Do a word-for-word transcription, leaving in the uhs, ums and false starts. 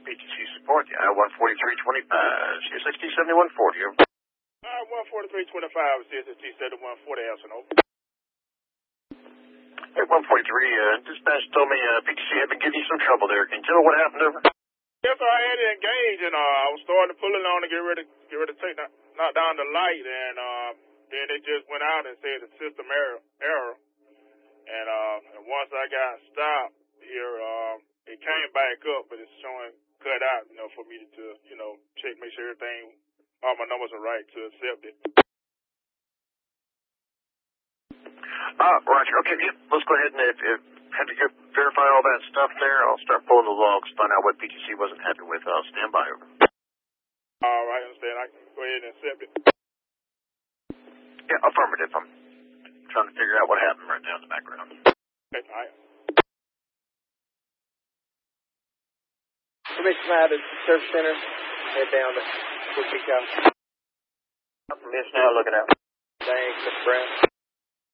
P T C support. Yeah, one forty-three twenty-five, C S X T seventy-one forty. Over. Uh, one forty-three twenty-five, C S X T seventy-one forty, Elson, over. Hey, one forty-three, uh, dispatch told me uh, P T C had been giving you some trouble there. Can you tell me what happened over? Yes, sir, I had to engage, and uh, I was starting to pull it on to get ready, get ready to take that, knock down the light, and uh, then it just went out and said the system error. error. And, uh, and once I got stopped here, uh, it came back up, but it's showing cut out, you know, for me to, you know, check, make sure everything, all my numbers are right to accept it. Uh, Roger. Okay, yeah, let's go ahead and if, if have to get, verify all that stuff there. I'll start pulling the logs, find out what P T C wasn't happy with. I'll stand by. Over. All right, understand. I can go ahead and accept it. Yeah, affirmative. I'm trying to figure out what happened right now in the background. Okay, all right. Commission out at the service center. Head down to Quick Pick Out. Miss now looking out. Thanks, Mister Brown.